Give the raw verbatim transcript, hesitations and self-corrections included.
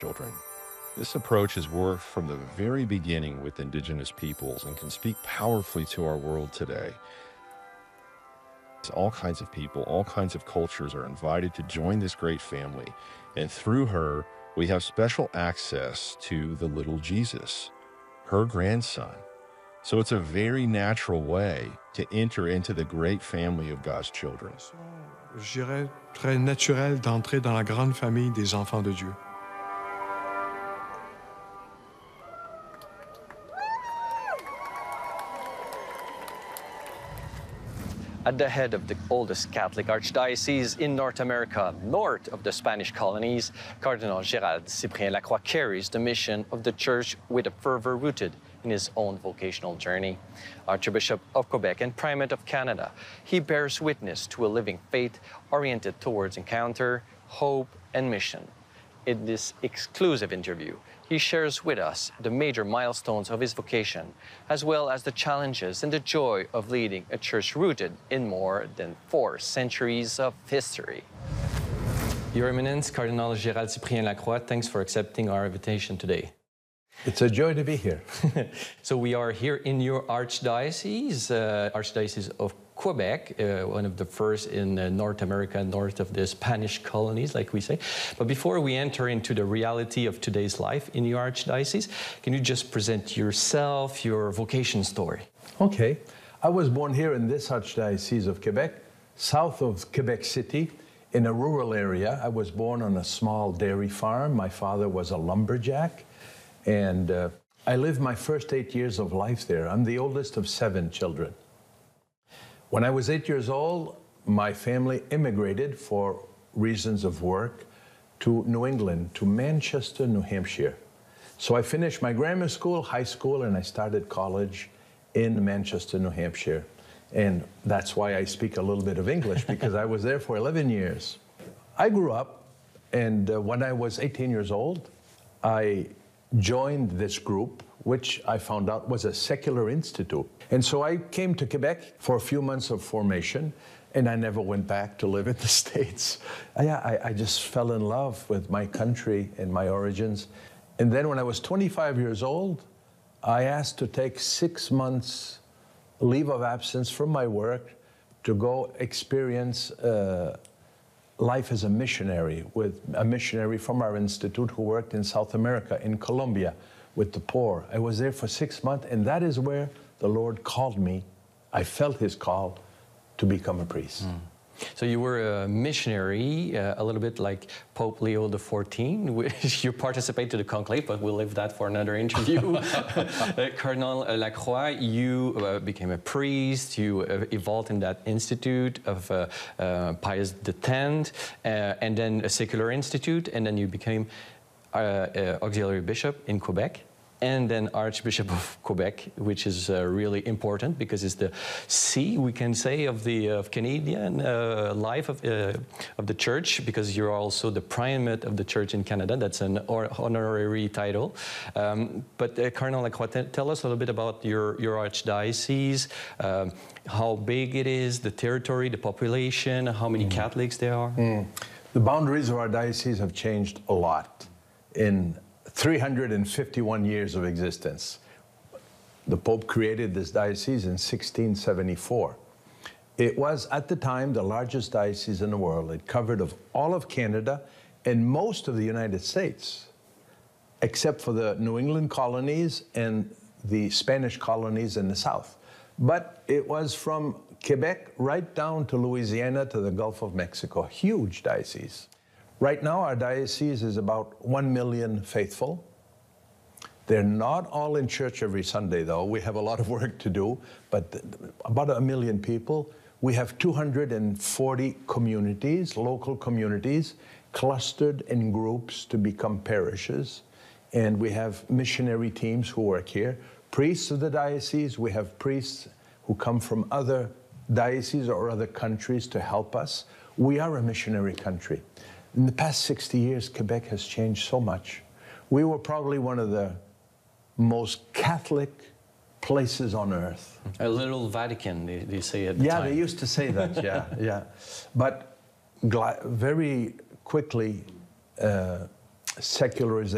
children. This approach has worked from the very beginning with Indigenous peoples and can speak powerfully to our world today. All kinds of people, all kinds of cultures are invited to join this great family, and through her, we have special access to the little Jesus, her grandson. So it's a very natural way to enter into the great family of God's children. Je dirais très naturel d'entrer dans la grande famille des enfants de Dieu. At the head of the oldest Catholic archdiocese in North America, north of the Spanish colonies, Cardinal Gérald Cyprien Lacroix carries the mission of the Church with a fervor rooted in his own vocational journey. Archbishop of Quebec and Primate of Canada, he bears witness to a living faith oriented towards encounter, hope, and mission. In this exclusive interview, he shares with us the major milestones of his vocation, as well as the challenges and the joy of leading a church rooted in more than four centuries of history. Your Eminence, Cardinal Gérald Cyprien Lacroix, thanks for accepting our invitation today. It's a joy to be here. So we are here in your archdiocese, uh, Archdiocese of Quebec, uh, one of the first in uh, North America, north of the Spanish colonies, like we say. But before we enter into the reality of today's life in your archdiocese, can you just present yourself, your vocation story? Okay. I was born here in this Archdiocese of Quebec, south of Quebec City, in a rural area. I was born on a small dairy farm. My father was a lumberjack. And uh, I lived my first eight years of life there. I'm the oldest of seven children. When I was eight years old, my family immigrated for reasons of work to New England, to Manchester, New Hampshire. So I finished my grammar school, high school, and I started college in Manchester, New Hampshire. And that's why I speak a little bit of English, because I was there for eleven years. I grew up, and uh, when I was eighteen years old, I joined this group, which I found out was a secular institute. And so I came to Quebec for a few months of formation, and I never went back to live in the States. I, I, I just fell in love with my country and my origins. And then when I was twenty-five years old, I asked to take six months leave of absence from my work to go experience uh, life as a missionary, with a missionary from our institute who worked in South America, in Colombia, with the poor. I was there for six months, and that is where the Lord called me. I felt his call to become a priest. Mm. So you were a missionary, uh, a little bit like Pope Leo the fourteenth. You participate to the conclave, but we'll leave that for another interview. uh, Cardinal Lacroix, you uh, became a priest. You uh, evolved in that institute of uh, uh, Pius the tenth, uh, and then a secular institute, and then you became uh, uh, auxiliary bishop in Quebec, and then Archbishop of Quebec, which is uh, really important because it's the C, we can say, of the of Canadian uh, life of, uh, of the church, because you're also the primate of the church in Canada. That's an honorary title. Um, but uh, Cardinal Lacroix, tell us a little bit about your, your archdiocese, um, how big it is, the territory, the population, how many mm. Catholics there are. Mm. The boundaries of our diocese have changed a lot in three hundred fifty-one years of existence. The Pope created this diocese in sixteen seventy-four. It was, at the time, the largest diocese in the world. It covered of all of Canada and most of the United States, except for the New England colonies and the Spanish colonies in the south. But it was from Quebec right down to Louisiana to the Gulf of Mexico, a huge diocese. Right now, our diocese is about one million faithful. They're not all in church every Sunday, though. We have a lot of work to do, but about a million people. We have two hundred forty communities, local communities, clustered in groups to become parishes. And we have missionary teams who work here. Priests of the diocese, we have priests who come from other dioceses or other countries to help us. We are a missionary country. In the past sixty years, Quebec has changed so much. We were probably one of the most Catholic places on earth. A little Vatican, they, they say at the yeah, time. Yeah, they used to say that, yeah, yeah. But very quickly, uh, secularization